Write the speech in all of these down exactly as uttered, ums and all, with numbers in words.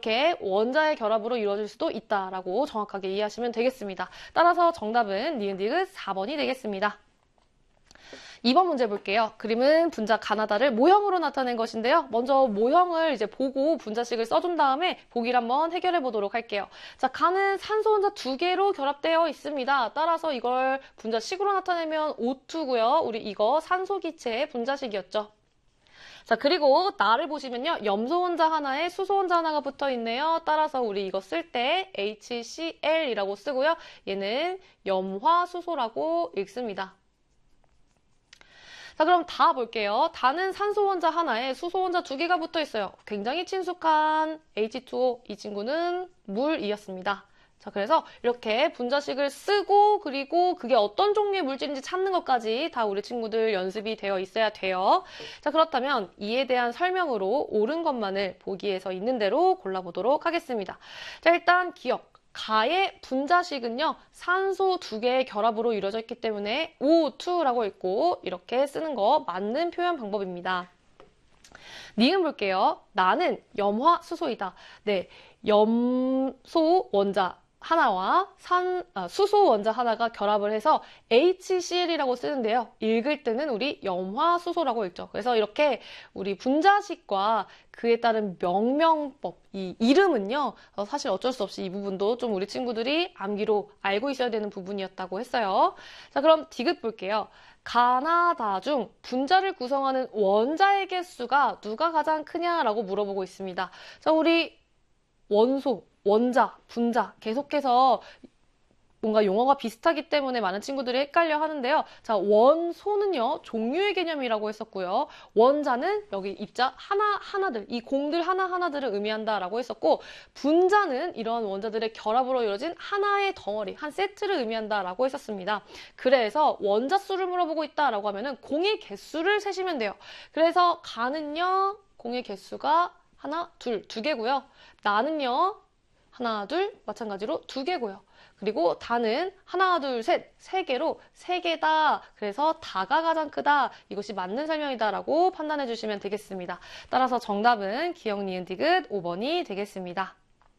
이렇게 원자의 결합으로 이루어질 수도 있다라고 정확하게 이해하시면 되겠습니다. 따라서 정답은 니은디귿 사 번이 되겠습니다. 이 번 문제 볼게요. 그림은 분자 가나다를 모형으로 나타낸 것인데요. 먼저 모형을 이제 보고 분자식을 써준 다음에 보기를 한번 해결해 보도록 할게요. 자, 가는 산소 원자 두 개로 결합되어 있습니다. 따라서 이걸 분자식으로 나타내면 오 투고요. 우리 이거 산소 기체의 분자식이었죠. 자, 그리고 나를 보시면요. 염소 원자 하나에 수소 원자 하나가 붙어 있네요. 따라서 우리 이거 쓸 때 에이치 씨 엘이라고 쓰고요. 얘는 염화수소라고 읽습니다. 자, 그럼 다 볼게요. 다는 산소 원자 하나에 수소 원자 두 개가 붙어 있어요. 굉장히 친숙한 에이치 투 오, 이 친구는 물이었습니다. 자, 그래서 이렇게 분자식을 쓰고 그리고 그게 어떤 종류의 물질인지 찾는 것까지 다 우리 친구들 연습이 되어 있어야 돼요. 자, 그렇다면 이에 대한 설명으로 옳은 것만을 보기에서 있는 대로 골라보도록 하겠습니다. 자, 일단 기억. 가의 분자식은요, 산소 두 개의 결합으로 이루어져 있기 때문에 오 투라고 읽고 이렇게 쓰는 거 맞는 표현 방법입니다. 니은 볼게요. 나는 염화수소이다. 네, 염소 원자 하나와 산, 아, 수소 원자 하나가 결합을 해서 에이치 씨 엘이라고 쓰는데요. 읽을 때는 우리 염화수소라고 읽죠. 그래서 이렇게 우리 분자식과 그에 따른 명명법, 이 이름은요. 사실 어쩔 수 없이 이 부분도 좀 우리 친구들이 암기로 알고 있어야 되는 부분이었다고 했어요. 자, 그럼 디귿 볼게요. 가나다 중 분자를 구성하는 원자의 개수가 누가 가장 크냐라고 물어보고 있습니다. 자, 우리 원소, 원자, 분자 계속해서 뭔가 용어가 비슷하기 때문에 많은 친구들이 헷갈려 하는데요. 자, 원소는요, 종류의 개념이라고 했었고요. 원자는 여기 입자 하나하나들, 이 공들 하나하나들을 의미한다라고 했었고, 분자는 이러한 원자들의 결합으로 이루어진 하나의 덩어리, 한 세트를 의미한다라고 했었습니다. 그래서 원자 수를 물어보고 있다라고 하면은 공의 개수를 세시면 돼요. 그래서 가는요, 공의 개수가 하나, 둘, 두 개고요. 나는요, 하나, 둘, 마찬가지로 두 개고요. 그리고 다는 하나, 둘, 셋, 세 개로 세 개다. 그래서 다가 가장 크다. 이것이 맞는 설명이다라고 판단해 주시면 되겠습니다. 따라서 정답은 기억, 니은, 디귿 오 번이 되겠습니다.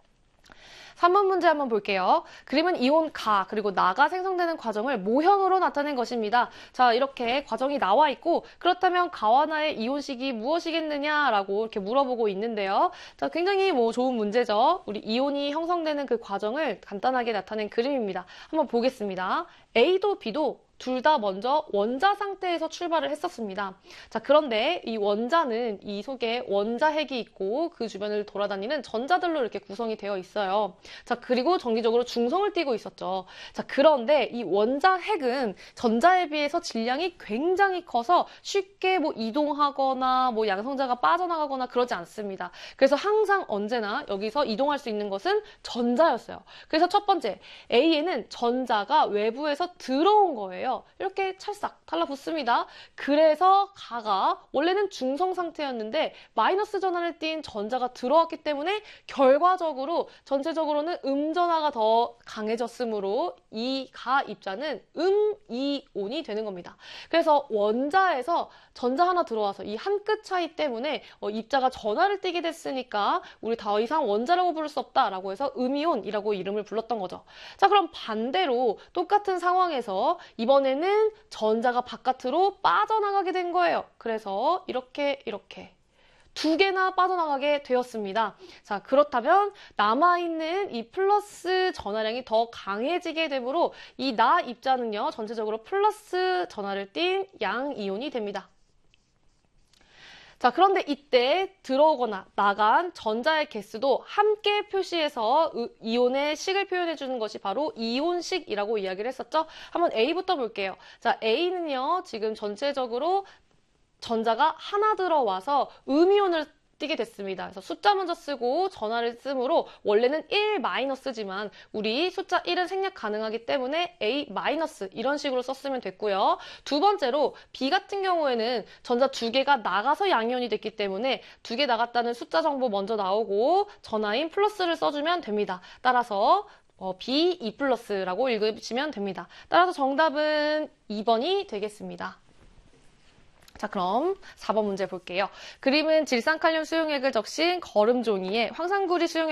삼 번 문제 한번 볼게요. 그림은 이온 가 그리고 나가 생성되는 과정을 모형으로 나타낸 것입니다. 자, 이렇게 과정이 나와 있고 그렇다면 가와 나의 이온식이 무엇이겠느냐라고 이렇게 물어보고 있는데요. 자, 굉장히 뭐 좋은 문제죠. 우리 이온이 형성되는 그 과정을 간단하게 나타낸 그림입니다. 한번 보겠습니다. A도 B도 둘 다 먼저 원자 상태에서 출발을 했었습니다. 자, 그런데 이 원자는 이 속에 원자핵이 있고 그 주변을 돌아다니는 전자들로 이렇게 구성이 되어 있어요. 자, 그리고 정기적으로 중성을 띠고 있었죠. 자, 그런데 이 원자핵은 전자에 비해서 질량이 굉장히 커서 쉽게 뭐 이동하거나 뭐 양성자가 빠져나가거나 그러지 않습니다. 그래서 항상 언제나 여기서 이동할 수 있는 것은 전자였어요. 그래서 첫 번째, A에는 전자가 외부에서 들어온 거예요. 이렇게 찰싹 달라붙습니다. 그래서 가가 원래는 중성 상태였는데 마이너스 전하를 띤 전자가 들어왔기 때문에 결과적으로 전체적으로는 음전하가 더 강해졌으므로 이 가 입자는 음이온이 되는 겁니다. 그래서 원자에서 전자 하나 들어와서 이 한 끗 차이 때문에 어, 입자가 전하를 띠게 됐으니까 우리 더 이상 원자라고 부를 수 없다라고 해서 음이온이라고 이름을 불렀던 거죠. 자, 그럼 반대로 똑같은 상황에서 이번에는 전자가 바깥으로 빠져나가게 된 거예요. 그래서 이렇게 이렇게 두 개나 빠져나가게 되었습니다. 자, 그렇다면 남아있는 이 플러스 전하량이 더 강해지게 되므로 이 나 입자는요, 전체적으로 플러스 전하를 띤 양이온이 됩니다. 자, 그런데 이때 들어오거나 나간 전자의 개수도 함께 표시해서 이온의 식을 표현해주는 것이 바로 이온식이라고 이야기를 했었죠. 한번 A부터 볼게요. 자, A는요, 지금 전체적으로 전자가 하나 들어와서 음이온을 띄게 됐습니다. 그래서 숫자 먼저 쓰고 전하를 쓰므로 원래는 일 마이너스지만 우리 숫자 일은 생략 가능하기 때문에 A 마이너스 이런 식으로 썼으면 됐고요. 두 번째로 B 같은 경우에는 전자 두 개가 나가서 양이온이 됐기 때문에 두 개 나갔다는 숫자 정보 먼저 나오고 전하인 플러스를 써주면 됩니다. 따라서 어, B 이 플러스라고 읽으시면 됩니다. 따라서 정답은 이 번이 되겠습니다. 자, 그럼 사 번 문제 볼게요. 그림은 질산칼륨 수용액을 적신 거름 종이에 황산구리 수용액